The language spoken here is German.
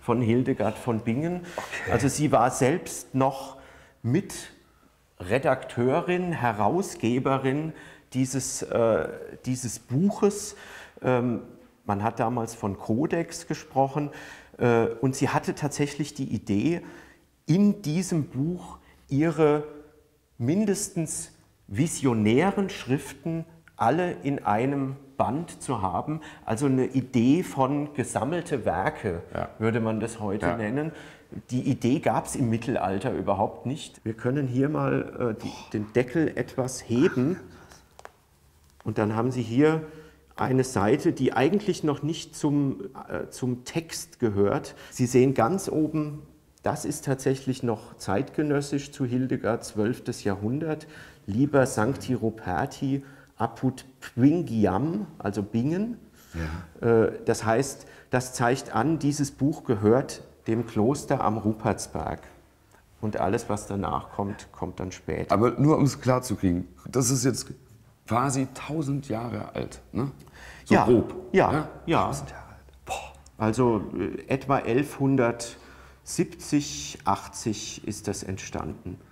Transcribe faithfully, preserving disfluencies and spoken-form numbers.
von Hildegard von Bingen. Okay. Also sie war selbst noch Mitredakteurin, Herausgeberin dieses, äh, dieses Buches. Ähm, man hat damals von Kodex gesprochen äh, und sie hatte tatsächlich die Idee, in diesem Buch ihre mindestens visionären Schriften alle in einem Band zu haben. Also eine Idee von gesammelte Werke, ja. würde man das heute ja. nennen. Die Idee gab es im Mittelalter überhaupt nicht. Wir können hier mal äh, die, den Deckel etwas heben und dann haben Sie hier eine Seite, die eigentlich noch nicht zum, äh, zum Text gehört. Sie sehen ganz oben, das ist tatsächlich noch zeitgenössisch zu Hildegard, zwölftes Jahrhundert. Liber Sancti Ruperti apud Pwingiam, also Bingen. Ja. Äh, das heißt, das zeigt an, dieses Buch gehört dem Kloster am Rupertsberg. Und alles, was danach kommt, kommt dann später. Aber nur um es klar zu kriegen, das ist jetzt quasi tausend Jahre alt, ne? So ja, grob. Ja, ja. ja. tausend Jahre alt. Boah. Also äh, etwa elfhundertsiebzig, achtzig ist das entstanden.